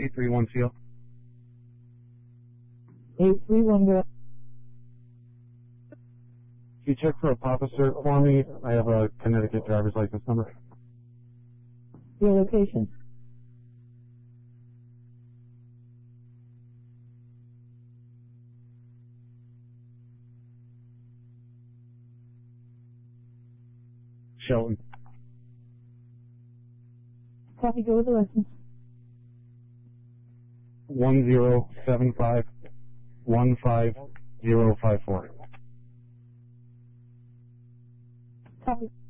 831 Seal. 831, go. Can you check for a Papa Cert for me? I have a Connecticut driver's license number. Your location. Shelton. Copy, go with the license. 107515054. Copy.